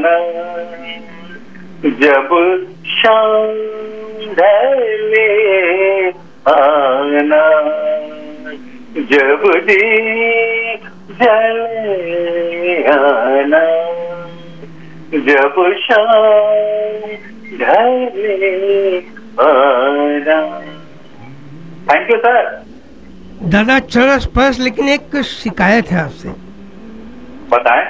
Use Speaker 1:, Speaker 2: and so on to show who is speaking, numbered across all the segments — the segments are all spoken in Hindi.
Speaker 1: आना, जब शाम ढले आना, जब दीप जले आना, जब शाम ढले आना। Thank you sir.
Speaker 2: दादा चलो स्पर्श, लेकिन एक शिकायत है आपसे।
Speaker 1: बताएं।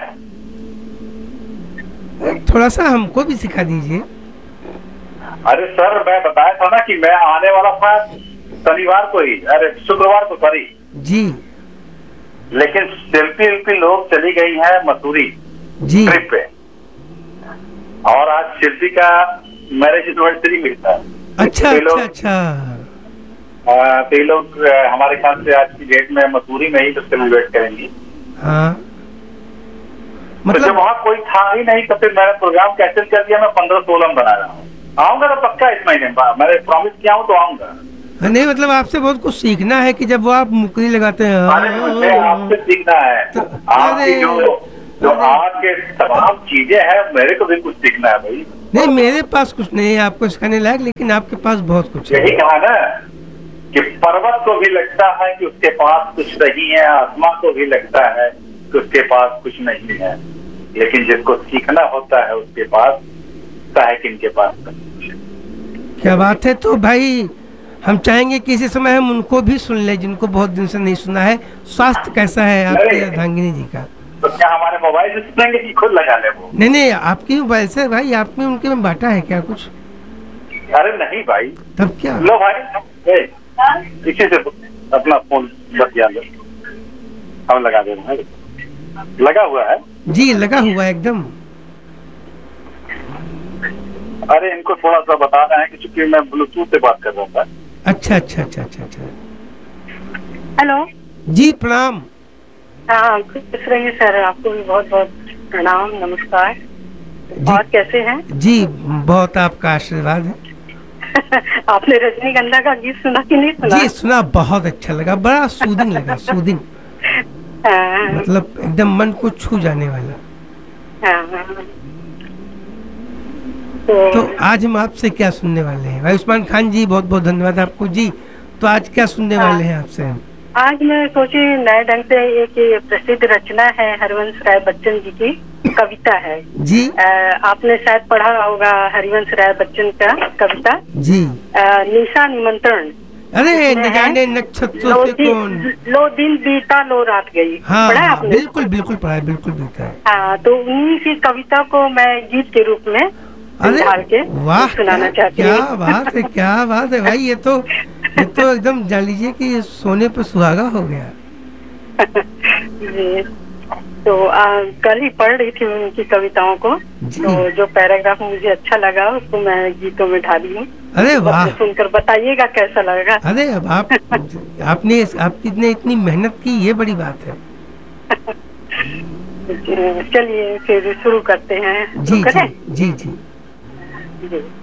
Speaker 2: थोड़ा सा हमको भी सिखा दीजिए।
Speaker 1: अरे सर, मैं बताया था ना कि मैं आने वाला था शनिवार को ही, अरे शुक्रवार को, सॉरी
Speaker 2: जी।
Speaker 1: लेकिन शिल्पी लोग चली गई हैं मसूरी
Speaker 2: जी
Speaker 1: ट्रिप पे, और आज शिल्पी का मैरिज एनिवर्सरी भी था।
Speaker 2: अच्छा अच्छा अच्छा।
Speaker 1: तो ये लोग हमारे ख्याल से आज की डेट में मसूरी में ही तो सेलिब्रेट करेंगी।
Speaker 2: हाँ
Speaker 1: तो जब वहाँ कोई था ही नहीं तो फिर मैंने प्रोग्राम कैंसिल कर दिया। मैं 15-16 में बना रहा हूँ। आऊंगा तो पक्का इस महीने में, मैंने प्रॉमिस किया हूँ तो आऊंगा।
Speaker 2: नहीं मतलब आपसे बहुत कुछ सीखना है कि जब वो आप मुकरी लगाते हैं।
Speaker 1: अरे मुझे आपसे सीखना है। आपकी जो आपके तमाम चीजें हैं, मेरे को भी कुछ सीखना है भाई।
Speaker 2: नहीं मेरे पास कुछ नहीं है आपको सिखाने लायक, लेकिन आपके पास बहुत कुछ है।
Speaker 1: यही कहा ना कि पर्वत को भी लगता है कि उसके पास कुछ नहीं है, आसमान को भी लगता है कि उसके पास कुछ नहीं है, लेकिन जिसको सीखना होता है उसके पास है कि इनके पास कुछ।
Speaker 2: क्या बात है। तो भाई हम चाहेंगे कि इसी समय हम उनको भी सुन ले जिनको बहुत दिन से नहीं सुना है। स्वास्थ्य कैसा है आपकी अर्धांगिनी जी का?
Speaker 1: तो क्या हमारे मोबाइल से सुनेंगे कि खुद लगा ले वो?
Speaker 2: नहीं आपकी मोबाइल से भाई, आपने उनके में बांटा है क्या कुछ?
Speaker 1: अरे नहीं भाई।
Speaker 2: तब क्या?
Speaker 1: लो भाई, इसी से अपना फोन बतिया लो, हम लगा दे रहे हैं। लगा हुआ है
Speaker 2: जी, लगा हुआ है एकदम।
Speaker 1: अरे इनको थोड़ा सा बता रहे हैं कि चूंकि मैं ब्लूटूथ से बात कर रहा था।
Speaker 2: अच्छा अच्छा अच्छा अच्छा अच्छा।
Speaker 3: हेलो
Speaker 2: जी प्रणाम।
Speaker 3: हाँ खुश रहिए सर, आपको भी बहुत बहुत प्रणाम, नमस्कार। और कैसे हैं?
Speaker 2: जी बहुत आपका आशीर्वाद है।
Speaker 3: आपने रजनीगंधा का गीत सुना कि नहीं सुना?
Speaker 2: जी सुना, बहुत अच्छा लगा, बड़ा सूदिंग लगा। सूदिंग मतलब एकदम मन को छू जाने वाला। तो आज हम आपसे क्या सुनने वाले हैं? भाई उस्मान खान जी बहुत बहुत धन्यवाद आपको जी। तो आज क्या सुनने वाले हैं आपसे हम?
Speaker 3: आज मैं सोची नए ढंग से एक प्रसिद्ध रचना है हरिवंश राय बच्चन जी की कविता है
Speaker 2: जी।
Speaker 3: आपने शायद पढ़ा होगा हरिवंश राय बच्चन का कविता
Speaker 2: जी।
Speaker 3: निशा निमंत्रण।
Speaker 2: अरे न जाने नक्षत्रों से कौन,
Speaker 3: लो दिन बीता लो रात गई।
Speaker 2: हाँ,
Speaker 3: पढ़ा आपने?
Speaker 2: बिल्कुल बिल्कुल पढ़ा है, बिल्कुल बीता है।
Speaker 3: हाँ, तो उन्हीं की कविता को मैं गीत के रूप में ढाल के सुनाना चाहती हूँ।
Speaker 2: क्या बात है, क्या बात है भाई। ये तो एकदम जान लीजिए कि सोने पर सुहागा हो गया।
Speaker 3: जी। तो कल ही पढ़ रही थी उनकी कविताओं को, तो जो पैराग्राफ मुझे अच्छा लगा उसको मैं गीतों में ढाली हूँ।
Speaker 2: अरे वाह,
Speaker 3: सुनकर बताइएगा कैसा लगेगा।
Speaker 2: अरे अब आपने इतनी मेहनत की, ये बड़ी बात है।
Speaker 3: चलिए फिर शुरू करते हैं।
Speaker 2: जी जी जी जी।
Speaker 3: जी।